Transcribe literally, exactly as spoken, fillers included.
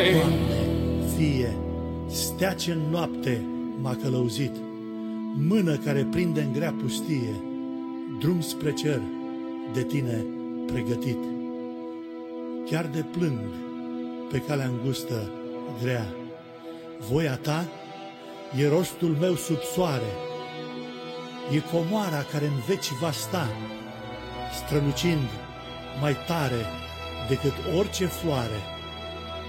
Doamne, Fie, stea ce în noapte m-a călăuzit, mână care prinde în grea pustie, drum spre cer de Tine pregătit. Chiar de plâng pe calea îngustă grea, voia Ta e rostul meu sub soare, e comoara care în veci va sta, strălucind mai tare decât orice floare.